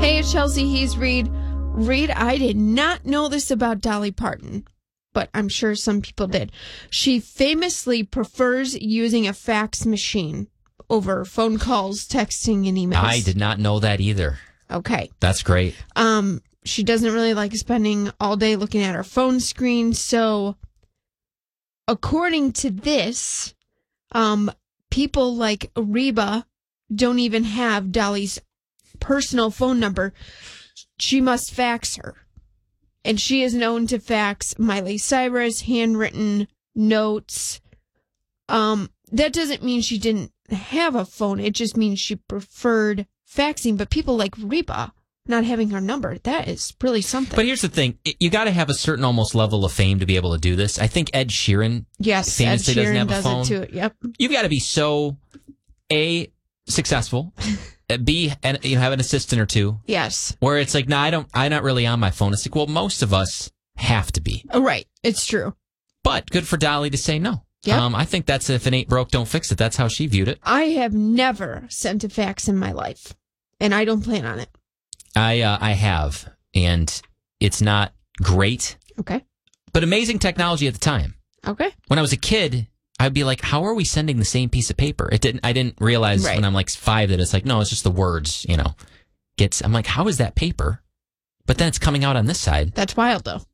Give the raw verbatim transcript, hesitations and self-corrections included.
Hey, it's Chelsea. He's Reed. Reed, I did not know this about Dolly Parton, but I'm sure some people did. She famously prefers using a fax machine over phone calls, texting, and emails. I did not know that either. Okay. That's great. Um, she doesn't really like spending all day looking at her phone screen. So, according to this, um, people like Reba don't even have Dolly's personal phone number. She must fax her. And she is known to fax Miley Cyrus handwritten notes. Um, that doesn't mean she didn't have a phone. It just means she preferred faxing. But people like Reba not having her number, that is really something. But here's the thing. You got to have a certain almost level of fame to be able to do this. I think Ed Sheeran yes, famously Ed Sheeran doesn't have does a phone. It too. Yep. You've got to be so, A, successful, B, and you know, have an assistant or two. Yes. Where it's like, no, nah, I don't, I'm not really on my phone. It's like, well, most of us have to be. Oh, right. It's true. But good for Dolly to say no. Yep. Um, I think that's if it ain't broke, don't fix it. That's how she viewed it. I have never sent a fax in my life, and I don't plan on it. I uh, I have, and it's not great. Okay. But amazing technology at the time. Okay. When I was a kid, I'd be like, how are we sending the same piece of paper? It didn't. I didn't realize right. when I'm like five that it's like, no, it's just the words, you know. Gets. I'm like, how is that paper? But then it's coming out on this side. That's wild, though.